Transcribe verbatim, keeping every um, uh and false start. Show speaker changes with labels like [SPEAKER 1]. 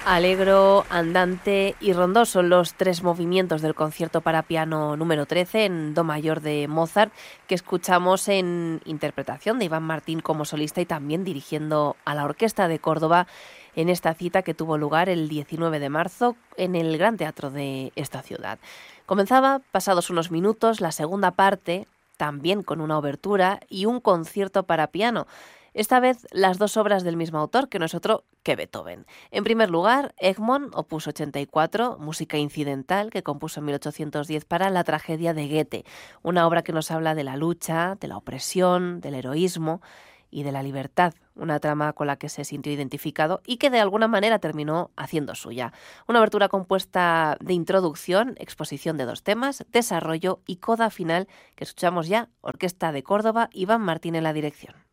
[SPEAKER 1] Alegro, andante y rondó son los tres movimientos del concierto para piano número trece en do mayor de Mozart, que escuchamos en interpretación de Iván Martín como solista y también dirigiendo a la Orquesta de Córdoba en esta cita que tuvo lugar el diecinueve de marzo en el Gran Teatro de esta ciudad. Comenzaba, pasados unos minutos, la segunda parte, también con una obertura y un concierto para piano. Esta vez las dos obras del mismo autor, que no es otro que Beethoven. En primer lugar, Egmont, opus ochenta y cuatro, música incidental, que compuso en mil ochocientos diez para la tragedia de Goethe, una obra que nos habla de la lucha, de la opresión, del heroísmo y de la libertad, una trama con la que se sintió identificado y que de alguna manera terminó haciendo suya. Una obertura compuesta de introducción, exposición de dos temas, desarrollo y coda final, que escuchamos ya, Orquesta de Córdoba, Iván Martín en la dirección.